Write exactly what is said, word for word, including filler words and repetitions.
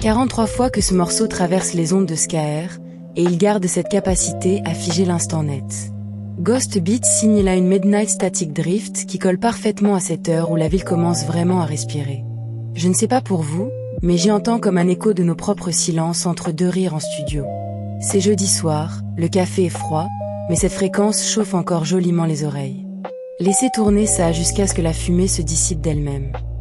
quarante-trois fois que ce morceau traverse les ondes de S K R, et il garde cette capacité à figer l'instant net. Ghost Beat signe là une Midnight Static Drift qui colle parfaitement à cette heure où la ville commence vraiment à respirer. Je ne sais pas pour vous, mais j'y entends comme un écho de nos propres silences entre deux rires en studio. C'est jeudi soir, le café est froid, mais cette fréquence chauffe encore joliment les oreilles. Laissez tourner ça jusqu'à ce que la fumée se dissipe d'elle-même.